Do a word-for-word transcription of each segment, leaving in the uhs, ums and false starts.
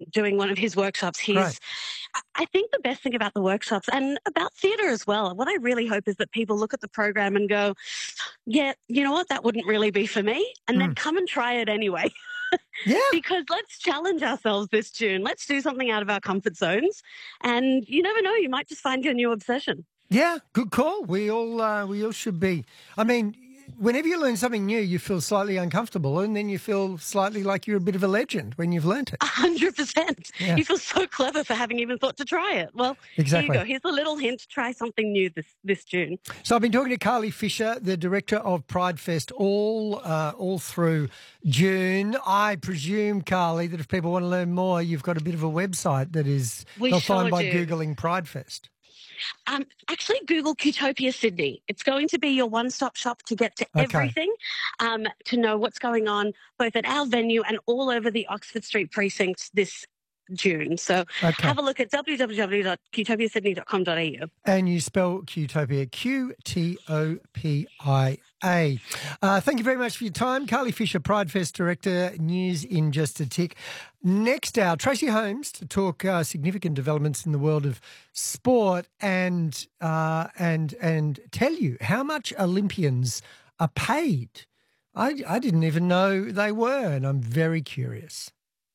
doing one of his workshops. Great. He's, I I think the best thing about the workshops and about theatre as well, what I really hope is that people look at the program and go, yeah, you know what, that wouldn't really be for me, and then Mm. come and try it anyway. Yeah. Because let's challenge ourselves this June. Let's do something out of our comfort zones. And you never know, you might just find your new obsession. Yeah, good call. We all uh, we all should be. I mean, whenever you learn something new, you feel slightly uncomfortable, and then you feel slightly like you're a bit of a legend when you've learnt it. A hundred percent. Yeah. You feel so clever for having even thought to try it. Well, Exactly. here you go. Here's a little hint. Try something new this, this June. So I've been talking to Carly Fisher, the director of Pride Fest, all uh, all through June. I presume, Carly, that if people want to learn more, you've got a bit of a website that is We they'll sure find by do. googling Pride Fest. Um, actually, Google Qtopia Sydney. It's going to be your one-stop shop to get to Okay. everything, um, to know what's going on both at our venue and all over the Oxford Street precincts this June. So Okay. have a look at w w w dot qtopia sydney dot com dot a u. And you spell Qtopia, Q T O P I A. Uh, thank you very much for your time. Carly Fisher, Pride Fest Director, news in just a tick. Next hour, Tracy Holmes to talk uh, significant developments in the world of sport and uh, and and tell you how much Olympians are paid. I, I didn't even know they were, and I'm very curious.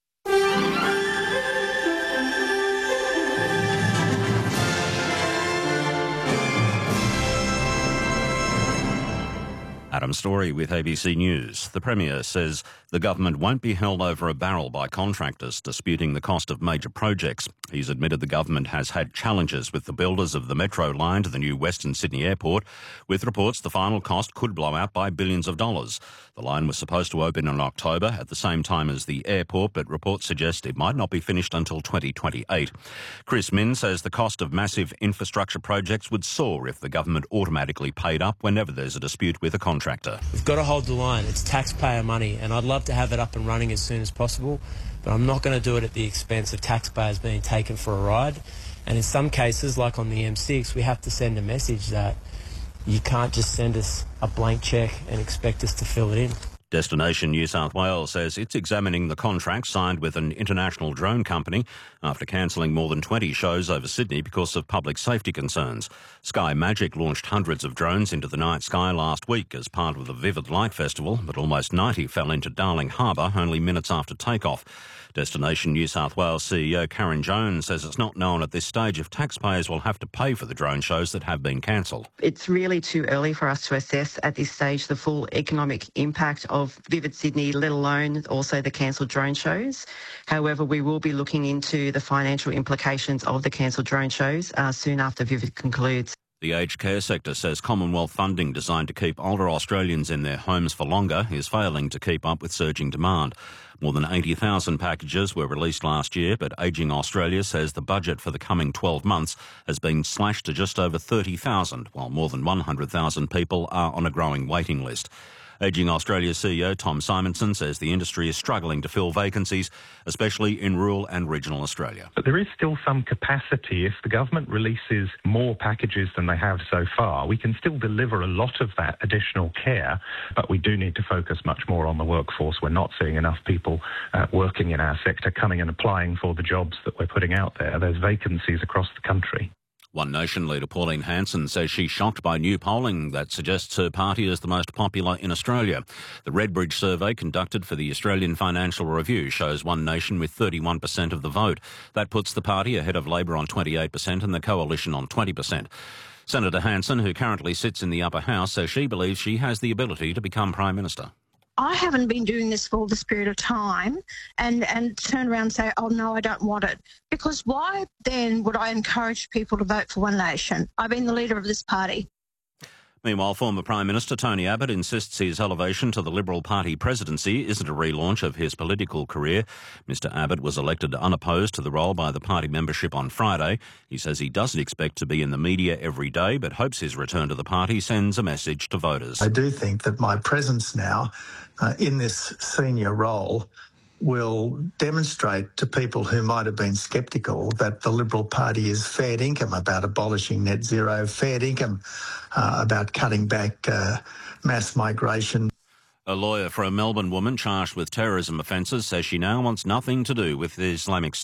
Adam Story with A B C News. The Premier says the government won't be held over a barrel by contractors disputing the cost of major projects. He's admitted the government has had challenges with the builders of the Metro line to the new Western Sydney Airport, with reports the final cost could blow out by billions of dollars. The line was supposed to open in October at the same time as the airport, but reports suggest it might not be finished until twenty twenty-eight. Chris Min says the cost of massive infrastructure projects would soar if the government automatically paid up whenever there's a dispute with a contractor. We've got to hold the line. It's taxpayer money, and I'd love to have it up and running as soon as possible, but I'm not going to do it at the expense of taxpayers being taken for a ride. And in some cases, like on the M six, we have to send a message that you can't just send us a blank cheque and expect us to fill it in. Destination New South Wales says it's examining the contract signed with an international drone company after cancelling more than twenty shows over Sydney because of public safety concerns. Sky Magic launched hundreds of drones into the night sky last week as part of the Vivid Light Festival, but almost ninety fell into Darling Harbour only minutes after takeoff. Destination New South Wales C E O Karen Jones says it's not known at this stage if taxpayers will have to pay for the drone shows that have been cancelled. It's really too early for us to assess at this stage the full economic impact of Vivid Sydney, let alone also the cancelled drone shows. However, we will be looking into the financial implications of the cancelled drone shows uh, soon after Vivid concludes. The aged care sector says Commonwealth funding designed to keep older Australians in their homes for longer is failing to keep up with surging demand. More than eighty thousand packages were released last year, but Ageing Australia says the budget for the coming twelve months has been slashed to just over thirty thousand, while more than one hundred thousand people are on a growing waiting list. Ageing Australia C E O Tom Simonson says the industry is struggling to fill vacancies, especially in rural and regional Australia. But there is still some capacity. If the government releases more packages than they have so far, we can still deliver a lot of that additional care, but we do need to focus much more on the workforce. We're not seeing enough people uh, working in our sector coming and applying for the jobs that we're putting out there. There's vacancies across the country. One Nation leader Pauline Hanson says she's shocked by new polling that suggests her party is the most popular in Australia. The Redbridge survey conducted for the Australian Financial Review shows One Nation with thirty-one percent of the vote. That puts the party ahead of Labor on twenty-eight percent and the Coalition on twenty percent. Senator Hanson, who currently sits in the upper house, says she believes she has the ability to become Prime Minister. I haven't been doing this for all this period of time and, and turn around and say, oh, no, I don't want it. Because why then would I encourage people to vote for One Nation? I've been the leader of this party. Meanwhile, former Prime Minister Tony Abbott insists his elevation to the Liberal Party presidency isn't a relaunch of his political career. Mister Abbott was elected unopposed to the role by the party membership on Friday. He says he doesn't expect to be in the media every day, but hopes his return to the party sends a message to voters. I do think that my presence now uh, in this senior role will demonstrate to people who might have been sceptical that the Liberal Party is fair income about abolishing net zero, fair income uh, about cutting back uh, mass migration. A lawyer for a Melbourne woman charged with terrorism offences says she now wants nothing to do with the Islamic State.